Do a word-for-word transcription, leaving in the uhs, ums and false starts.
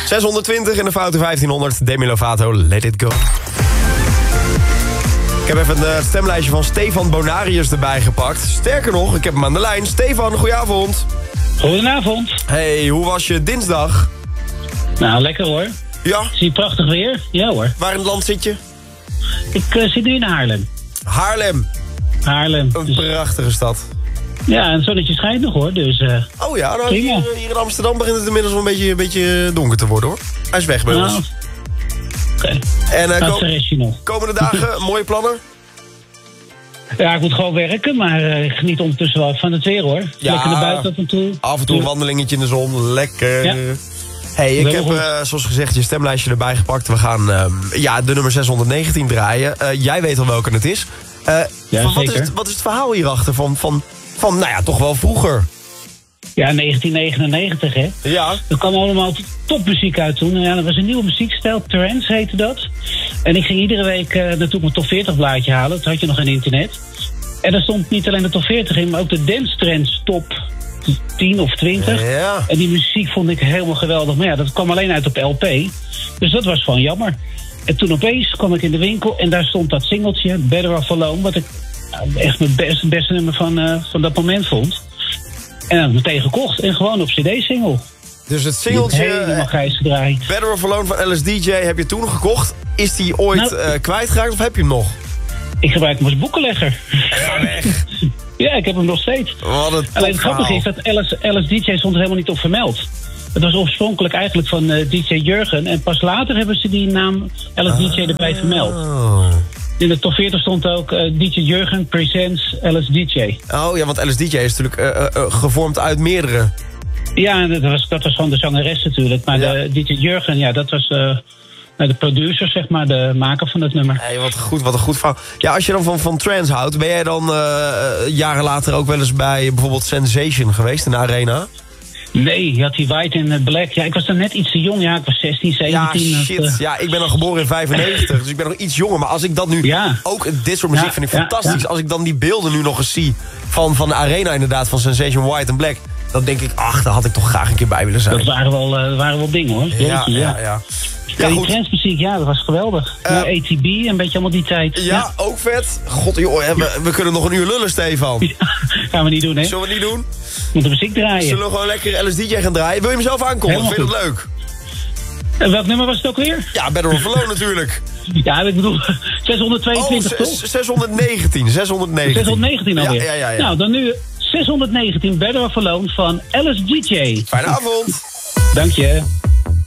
zeshonderdtwintig in de foute vijftienhonderd. Demi Lovato, Let It Go. Ik heb even een uh, stemlijstje van Stefan Bonarius erbij gepakt. Sterker nog, ik heb hem aan de lijn. Stefan, goedenavond. Goedenavond. Hey, hoe was je dinsdag? Nou, lekker hoor. Ja? Zie je prachtig weer? Ja hoor. Waar in het land zit je? Ik uh, zit nu in Haarlem. Haarlem. Haarlem. Een Dus, prachtige stad. ja, en het zonnetje schijnt nog hoor, dus... Uh, Oh ja, nou, prima. hier, hier in Amsterdam begint het inmiddels wel een beetje, een beetje donker te worden hoor. Hij is weg bij nou, ons. Oké, okay. En uh, dat ko- is restje nog. komende dagen, mooie plannen? Ja, ik moet gewoon werken, maar uh, ik geniet ondertussen wel van het weer hoor. Ja. Lekker naar buiten af en toe. Af en toe een wandelingetje in de zon, lekker. Ja. Hey, ik Heel heb goed. uh, zoals gezegd je stemlijstje erbij gepakt. We gaan uh, ja, de nummer zeshonderdnegentien draaien. Uh, jij weet al welke het is. Uh, Ja, van, wat, is zeker. het, wat is het verhaal hierachter van, van, van, nou ja, toch wel vroeger? Ja, negentien negenennegentig hè. Ja. Er kwam allemaal topmuziek uit toen. Ja, dat was een nieuwe muziekstijl, trance heette dat. En ik ging iedere week uh, naartoe mijn top veertig blaadje halen. Toen had je nog geen internet. En daar stond niet alleen de top veertig in, maar ook de dance trends top tien of twintig. Ja. En die muziek vond ik helemaal geweldig. Maar ja, dat kwam alleen uit op L P. Dus dat was gewoon jammer. En toen opeens kwam ik in de winkel en daar stond dat singeltje, Better Off Alone, wat ik nou, echt mijn beste, beste nummer van, uh, van dat moment vond. En dan heb ik meteen gekocht en gewoon op cd-single. Dus het Helemaal singeltje grijs gedraaid. Better Off Alone van L S D J heb je toen gekocht. Is die ooit Nou, uh, kwijtgeraakt of heb je hem nog? Ik gebruik hem als boekenlegger. Ga weg. Ja, ik heb hem nog steeds. Wat een Alleen het grappige topverhaal. is dat L S D J stond er helemaal niet op vermeld. Het was oorspronkelijk eigenlijk van uh, D J Jurgen. En pas later hebben ze die naam L S D J erbij vermeld. Oh. In de top veertig stond ook uh, D J Jurgen presents L S D J. Oh ja, want L S D J is natuurlijk uh, uh, gevormd uit meerdere. Ja, dat was, dat was van de zangeres natuurlijk. Maar Ja. de D J Jurgen, ja, dat was uh, de producer, zeg maar, de maker van het nummer. Hey, wat goed, wat een goed verhaal. Ja, als je dan van, van trance houdt, ben jij dan uh, jaren later ook wel eens bij bijvoorbeeld Sensation geweest in de Arena? Nee, je had die White en Black. Ja, ik was dan net iets te jong. Ja, ik was zestien, Ja, zeventien. dat, shit. uh, Ja, ik ben dan geboren in vijfennegentig, dus ik ben nog iets jonger. Maar als ik dat nu, Ja. ook dit soort muziek Ja, vind ik ja, fantastisch. ja. Als ik dan die beelden nu nog eens zie van, van de Arena inderdaad, van Sensation White en Black, dan denk ik, ach, daar had ik toch graag een keer bij willen zijn. dat waren wel, uh, waren wel dingen hoor. ja, Jeetje, ja, ja. Ja, Ja, die goed. trendsmuziek, ja, dat was geweldig. Uh, Uh, A T B, een beetje allemaal die tijd. Ja, ook vet. God, joh, hè, we, we kunnen nog een uur lullen, Stefan. Ja. Gaan we niet doen, hè? Zullen we het niet doen? Met de muziek draaien. Zullen we gewoon lekker L S D J gaan draaien? Wil je hem zelf aankondigen? Helemaal Vind je het leuk? En welk nummer was het ook weer? Ja, Better Off Alone natuurlijk. Ja, ik bedoel, zeshonderdtweeëntwintig, Oh, toch? zes- zeshonderdnegentien. zeshonderdnegentien. zeshonderdnegentien alweer. Ja, ja, ja, ja. Nou, dan nu zeshonderdnegentien Better Off Alone van L S D J. Fijne avond. Dank je.